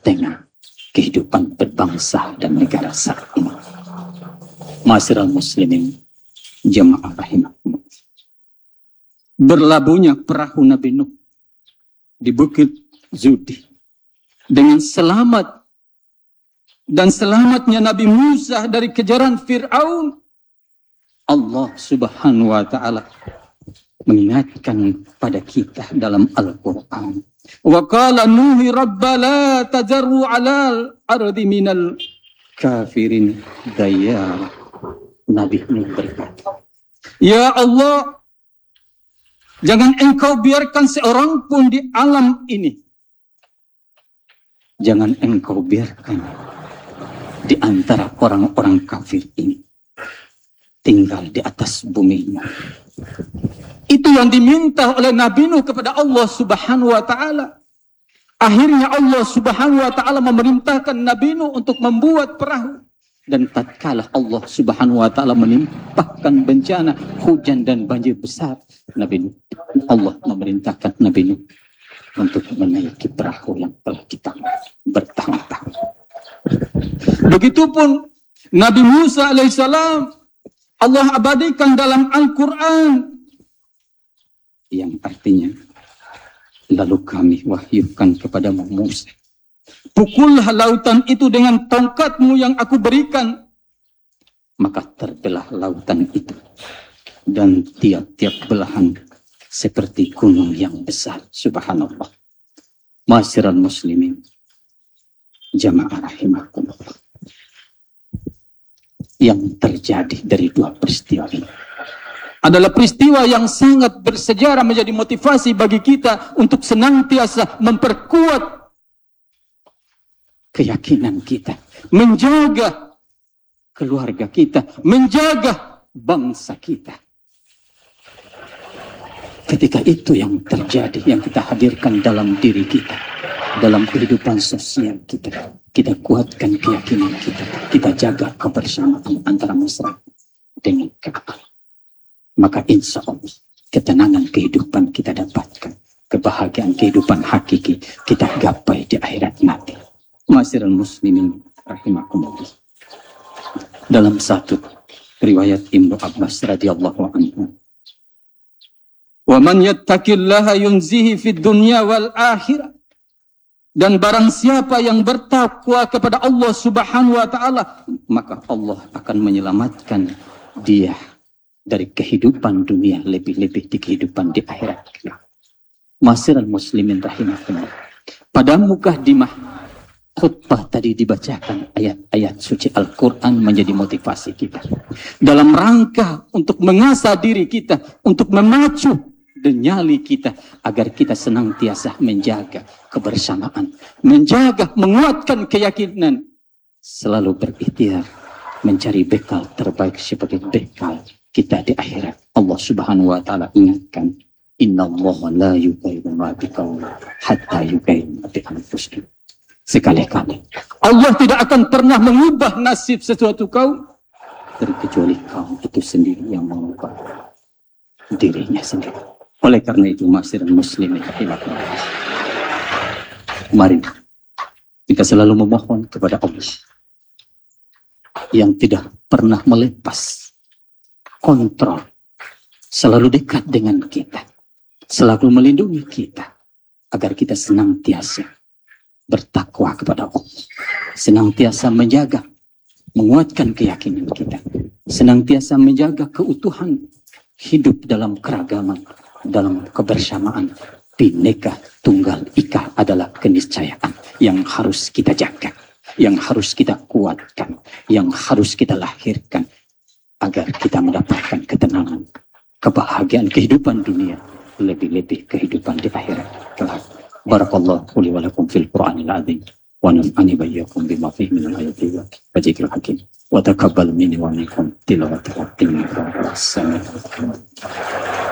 dengan kehidupan berbangsa dan negara saat ini. Ma'asyiral muslimin, jamaah rahimakumullah. Berlabuhnya perahu Nabi Nuh di Bukit Zudi dengan selamat, dan selamatnya Nabi Musa dari kejaran Fir'aun, Allah Subhanahu wa ta'ala mengingatkan pada kita dalam Al-Quran. Wa qala Nuhi rabba la tajarru alal ardi minal kafirin dayara. Nabi Nuh berkata, ya Allah, jangan engkau biarkan seorang pun di alam ini, jangan engkau biarkan di antara orang-orang kafir ini tinggal di atas buminya. Itu yang diminta oleh Nabi Nuh kepada Allah Subhanahu wa ta'ala. Akhirnya Allah Subhanahu wa ta'ala memerintahkan Nabi Nuh untuk membuat perahu. Dan tatkala Allah Subhanahu wa ta'ala menimpahkan bencana hujan dan banjir besar, Allah memerintahkan Nabi Nuh untuk menaiki perahu yang telah ditambah bertahun-tahun. Begitupun Nabi Musa alaihissalam, Allah abadikan dalam Al-Quran, yang artinya, lalu kami wahyukan kepadamu Musa, pukullah lautan itu dengan tongkatmu yang aku berikan. Maka terbelah lautan itu, dan tiap-tiap belahan seperti gunung yang besar. Subhanallah. Ma'asyiral muslimin, jamaah rahimakumullah. Yang terjadi dari dua peristiwa ini adalah peristiwa yang sangat bersejarah, menjadi motivasi bagi kita untuk senantiasa memperkuat keyakinan kita, menjaga keluarga kita, menjaga bangsa kita. Ketika itu yang terjadi, yang kita hadirkan dalam diri kita, dalam kehidupan sosial kita, kita kuatkan keyakinan kita, kita jaga kebersamaan antara masyarakat dengan keamanan. Maka insya Allah ketenangan kehidupan kita dapatkan, kebahagiaan kehidupan hakiki kita gapai di akhirat nanti. Ma'asyiral muslimin rahimakumullah. Dalam satu riwayat Ibnu Abbas radhiyallahu anhu, wa man yattaqillaha yunzihi fid dunya wal akhirah. Dan barang siapa yang bertakwa kepada Allah Subhanahu wa ta'ala, maka Allah akan menyelamatkan dia dari kehidupan dunia, lebih-lebih di kehidupan di akhirat. Ma'asyiral muslimin rahimakumullah. Pada mukadimah khutbah tadi dibacakan ayat-ayat suci Al-Quran menjadi motivasi kita dalam rangka untuk mengasah diri kita, untuk memacu nyali kita agar kita senantiasa menjaga kebersamaan, menjaga, menguatkan keyakinan, selalu berikhtiar mencari bekal terbaik sebagai bekal kita di akhirat. Allah Subhanahu wa ta'ala ingatkan, innallaha la yughayyiru ma biqaumin hatta yughayyiru ma bi anfusihim. Sekali-kali Allah tidak akan pernah mengubah nasib sesuatu kaum terkecuali kaum itu sendiri yang mengubah dirinya sendiri. Oleh karena itu, ma'asyiral muslimin, mari kita selalu memohon kepada Allah yang tidak pernah melepas kontrol, selalu dekat dengan kita, selalu melindungi kita, agar kita senantiasa bertakwa kepada Allah, senantiasa menjaga, menguatkan keyakinan kita, senantiasa menjaga keutuhan hidup dalam keragaman, dalam kebersamaan. Bhinneka Tunggal Ika adalah keniscayaan yang harus kita jaga, yang harus kita kuatkan, yang harus kita lahirkan agar kita mendapatkan ketenangan, kebahagiaan kehidupan dunia, lebih-lebih kehidupan di akhirat kelak. Barakallahu li wa lakum fil Qur'anil azim wa naf'ani bayyakum bima fihi min al-ayati wa dzikril hakim wa taqabbal minni wa minkum tilawatahu.